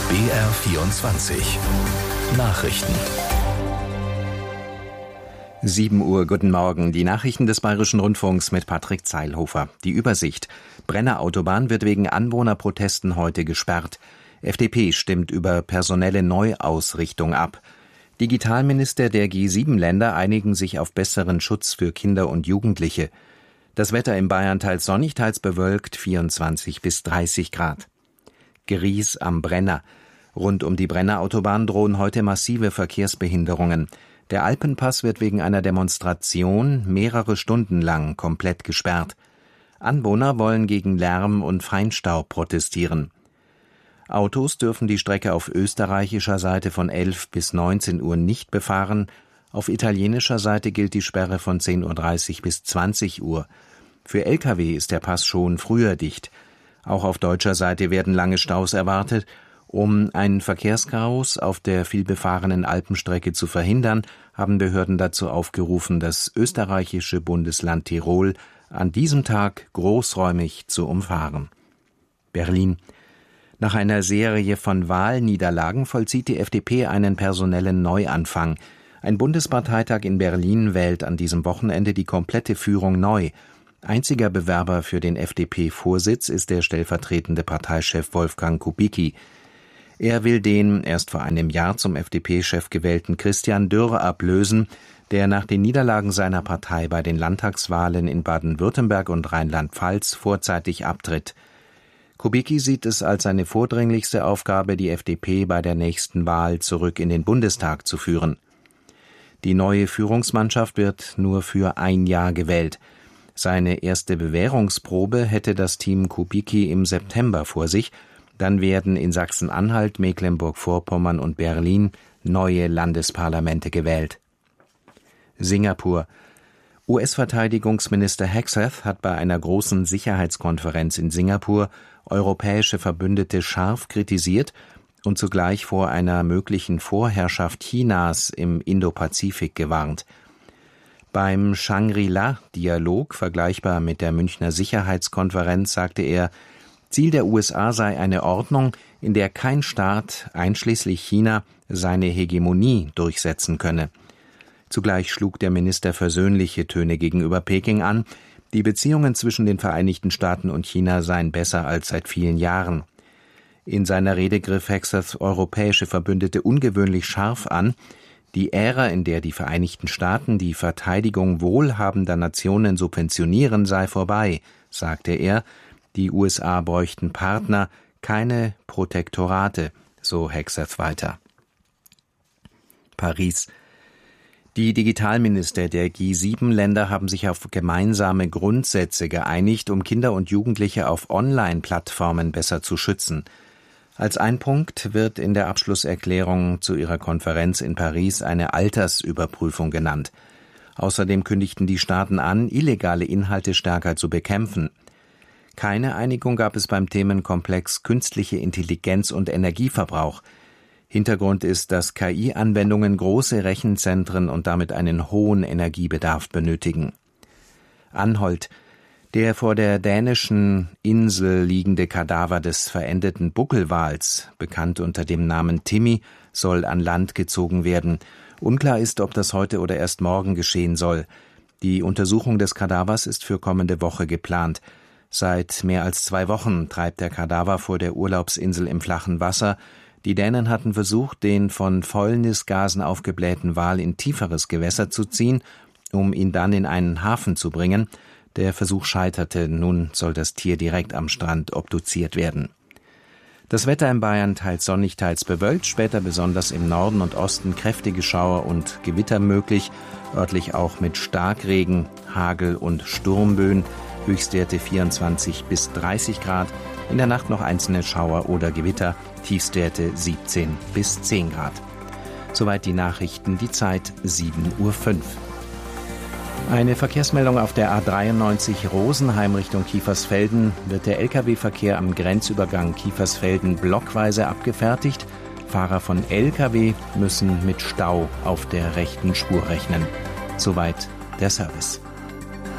BR24 Nachrichten. 7 Uhr, guten Morgen. Die Nachrichten des Bayerischen Rundfunks mit Patrick Zeilhofer. Die Übersicht. Brenner Autobahn wird wegen Anwohnerprotesten heute gesperrt. FDP stimmt über personelle Neuausrichtung ab. Digitalminister der G7-Länder einigen sich auf besseren Schutz für Kinder und Jugendliche. Das Wetter in Bayern teils sonnig, teils bewölkt, 24 bis 30 Grad. Gries am Brenner. Rund um die Brenner Autobahn drohen heute massive Verkehrsbehinderungen. Der Alpenpass wird wegen einer Demonstration mehrere Stunden lang komplett gesperrt. Anwohner wollen gegen Lärm und Feinstaub protestieren. Autos dürfen die Strecke auf österreichischer Seite von 11 bis 19 Uhr nicht befahren. Auf italienischer Seite gilt die Sperre von 10.30 Uhr bis 20 Uhr. Für Lkw ist der Pass schon früher dicht. Auch auf deutscher Seite werden lange Staus erwartet. Um ein Verkehrschaos auf der vielbefahrenen Alpenstrecke zu verhindern, haben Behörden dazu aufgerufen, das österreichische Bundesland Tirol an diesem Tag großräumig zu umfahren. Berlin. Nach einer Serie von Wahlniederlagen vollzieht die FDP einen personellen Neuanfang. Ein Bundesparteitag in Berlin wählt an diesem Wochenende die komplette Führung neu. Einziger Bewerber für den FDP-Vorsitz ist der stellvertretende Parteichef Wolfgang Kubicki. Er will den erst vor einem Jahr zum FDP-Chef gewählten Christian Dürr ablösen, der nach den Niederlagen seiner Partei bei den Landtagswahlen in Baden-Württemberg und Rheinland-Pfalz vorzeitig abtritt. Kubicki sieht es als seine vordringlichste Aufgabe, die FDP bei der nächsten Wahl zurück in den Bundestag zu führen. Die neue Führungsmannschaft wird nur für ein Jahr gewählt. Seine erste Bewährungsprobe hätte das Team Kubicki im September vor sich. Dann werden in Sachsen-Anhalt, Mecklenburg-Vorpommern und Berlin neue Landesparlamente gewählt. Singapur. US-Verteidigungsminister Hegseth hat bei einer großen Sicherheitskonferenz in Singapur europäische Verbündete scharf kritisiert und zugleich vor einer möglichen Vorherrschaft Chinas im Indopazifik gewarnt. Beim Shangri-La-Dialog, vergleichbar mit der Münchner Sicherheitskonferenz, sagte er, Ziel der USA sei eine Ordnung, in der kein Staat, einschließlich China, seine Hegemonie durchsetzen könne. Zugleich schlug der Minister versöhnliche Töne gegenüber Peking an. Die Beziehungen zwischen den Vereinigten Staaten und China seien besser als seit vielen Jahren. In seiner Rede griff Hegseth europäische Verbündete ungewöhnlich scharf an. Die Ära, in der die Vereinigten Staaten die Verteidigung wohlhabender Nationen subventionieren, sei vorbei, sagte er. Die USA bräuchten Partner, keine Protektorate, so Hegseth weiter. Paris. Die Digitalminister der G7-Länder haben sich auf gemeinsame Grundsätze geeinigt, um Kinder und Jugendliche auf Online-Plattformen besser zu schützen. Als ein Punkt wird in der Abschlusserklärung zu ihrer Konferenz in Paris eine Altersüberprüfung genannt. Außerdem kündigten die Staaten an, illegale Inhalte stärker zu bekämpfen. Keine Einigung gab es beim Themenkomplex künstliche Intelligenz und Energieverbrauch. Hintergrund ist, dass KI-Anwendungen große Rechenzentren und damit einen hohen Energiebedarf benötigen. Anholt. Der vor der dänischen Insel liegende Kadaver des verendeten Buckelwals, bekannt unter dem Namen Timmy, soll an Land gezogen werden. Unklar ist, ob das heute oder erst morgen geschehen soll. Die Untersuchung des Kadavers ist für kommende Woche geplant. Seit mehr als 2 Wochen treibt der Kadaver vor der Urlaubsinsel im flachen Wasser. Die Dänen hatten versucht, den von Fäulnisgasen aufgeblähten Wal in tieferes Gewässer zu ziehen, um ihn dann in einen Hafen zu bringen. Der Versuch scheiterte, nun soll das Tier direkt am Strand obduziert werden. Das Wetter in Bayern teils sonnig, teils bewölkt, später besonders im Norden und Osten kräftige Schauer und Gewitter möglich, örtlich auch mit Starkregen, Hagel und Sturmböen, Höchstwerte 24 bis 30 Grad, in der Nacht noch einzelne Schauer oder Gewitter, Tiefstwerte 17 bis 10 Grad. Soweit die Nachrichten, die Zeit 7.05 Uhr. Eine Verkehrsmeldung auf der A93 Rosenheim Richtung Kiefersfelden wird der Lkw-Verkehr am Grenzübergang Kiefersfelden blockweise abgefertigt. Fahrer von Lkw müssen mit Stau auf der rechten Spur rechnen. Soweit der Service.